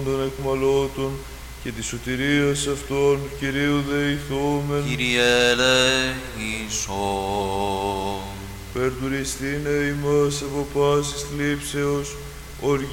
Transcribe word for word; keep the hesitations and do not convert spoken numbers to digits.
των αιχμαλώτων και της σωτηρίας αυτών, Κυρίου δεηθούμεν. Κύριε ελέησον. Περτουριστήνε ημάς από πάσης θλίψεως, οργή